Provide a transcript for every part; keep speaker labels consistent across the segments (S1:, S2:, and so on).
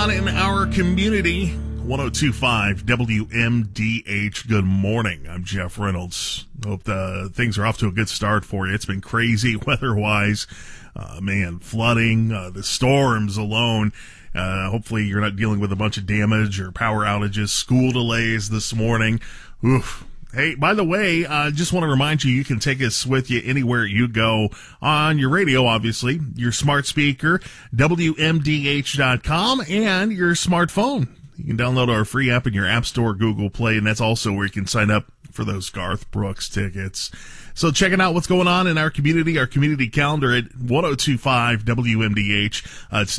S1: on in our community. 102.5 WMDH. Good morning. I'm Jeff Reynolds. Hope things are off to a good start for you. It's been crazy weather-wise. Flooding, the storms alone. Hopefully you're not dealing with a bunch of damage or power outages, school delays this morning. Oof. Hey, by the way, just want to remind you, you can take us with you anywhere you go on your radio, obviously, your smart speaker, WMDH.com, and your smartphone. You can download our free app in your App Store, Google Play, and that's also where you can sign up for those Garth Brooks tickets. So checking out what's going on in our community calendar at 102.5 WMDH. It's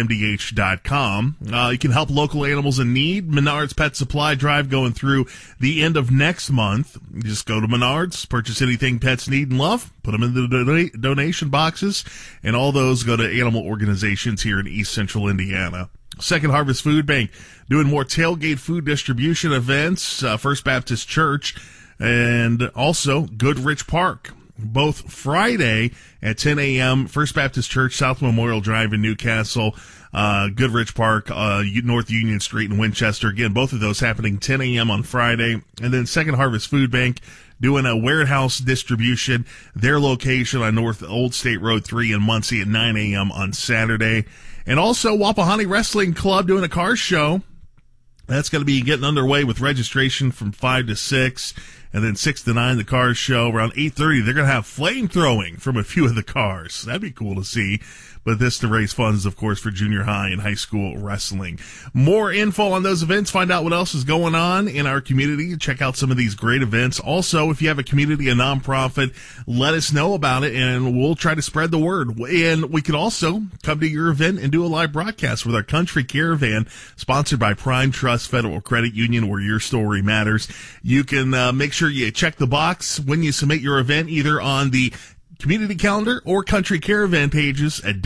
S1: WMDH.com. You can help local animals in need. Menards Pet Supply Drive going through the end of next month. You just go to Menards, purchase anything pets need and love, put them in the donation boxes, and all those go to animal organizations here in East Central Indiana. Second Harvest Food Bank doing more tailgate food distribution events. First Baptist Church and also Goodrich Park. Both Friday at 10 a.m., First Baptist Church, South Memorial Drive in Newcastle, Goodrich Park, North Union Street in Winchester. Again, both of those happening 10 a.m. on Friday. And then Second Harvest Food Bank doing a warehouse distribution, their location on North Old State Road 3 in Muncie at 9 a.m. on Saturday. And also Wapahani Wrestling Club doing a car show. That's going to be getting underway with registration from 5 to 6. And then 6 to 9, the cars show. Around 8:30, they're going to have flame throwing from a few of the cars. That'd be cool to see. But this to raise funds, of course, for junior high and high school wrestling. More info on those events. Find out what else is going on in our community. Check out some of these great events. Also, if you have a community, a nonprofit, let us know about it, and we'll try to spread the word. And we can also come to your event and do a live broadcast with our Country Caravan, sponsored by Prime Trust Federal Credit Union, where your story matters. You can make sure you check the box when you submit your event, either on the community calendar or Country Caravan pages at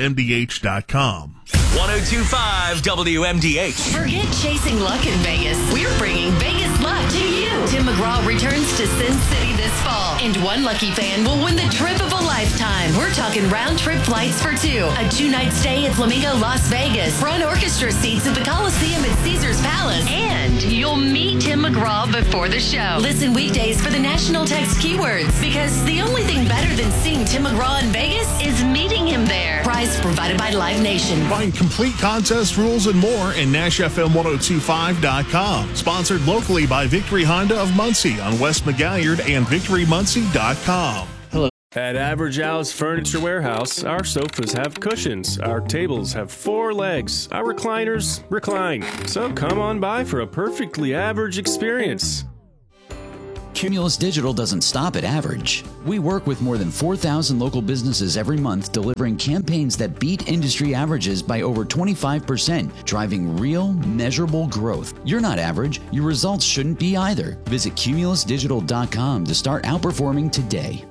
S1: WMDH.com.
S2: 102.5 WMDH.
S3: Forget chasing luck in Vegas. We're bringing Vegas luck to you. Tim McGraw returns to Sin City this fall, and one lucky fan will win the trip of a lifetime. We're talking round-trip flights for two, a 2-night stay at Flamingo Las Vegas, front orchestra seats at the Coliseum at Caesars Palace, and you'll meet Tim McGraw before the show. Listen weekdays for the national text keywords, because the only thing better than seeing Tim McGraw in Vegas is meeting him there. Prize provided by Live Nation.
S1: Find complete contest rules and more in NashFM1025.com. Sponsored locally by Victory Honda of Muncie on West McGalliard and VictoryMuncie.com.
S4: At Average Al's Furniture Warehouse, our sofas have cushions, our tables have 4 legs, our recliners recline. So come on by for a perfectly average experience.
S5: Cumulus Digital doesn't stop at average. We work with more than 4,000 local businesses every month, delivering campaigns that beat industry averages by over 25%, driving real, measurable growth. You're not average. Your results shouldn't be either. Visit cumulusdigital.com to start outperforming today.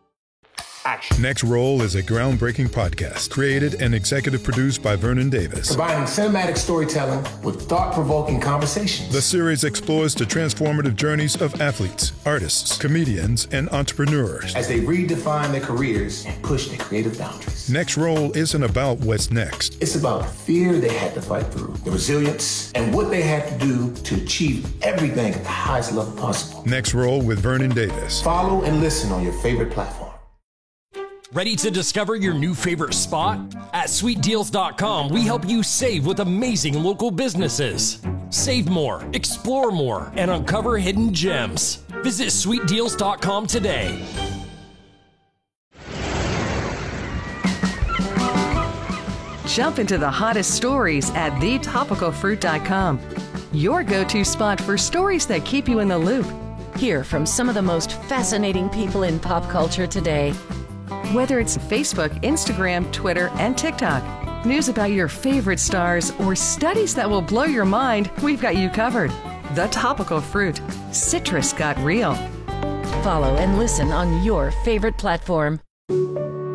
S6: Next Roll is a groundbreaking podcast created and executive produced by Vernon Davis.
S7: Combining cinematic storytelling with thought-provoking conversations.
S6: The series explores the transformative journeys of athletes, artists, comedians, and entrepreneurs
S7: as they redefine their careers and push their creative boundaries.
S6: Next Roll isn't about what's next.
S7: It's about the fear they had to fight through, the resilience, and what they had to do to achieve everything at the highest level possible.
S6: Next Roll with Vernon Davis.
S7: Follow and listen on your favorite platform.
S8: Ready to discover your new favorite spot? At SweetDeals.com, we help you save with amazing local businesses. Save more, explore more, and uncover hidden gems. Visit SweetDeals.com today.
S9: Jump into the hottest stories at TheTopicalFruit.com. Your go-to spot for stories that keep you in the loop.
S3: Hear from some of the most fascinating people in pop culture today.
S9: Whether it's Facebook, Instagram, Twitter, and TikTok, news about your favorite stars, or studies that will blow your mind, we've got you covered. The Topical Fruit. Citrus got real.
S3: Follow and listen on your favorite platform.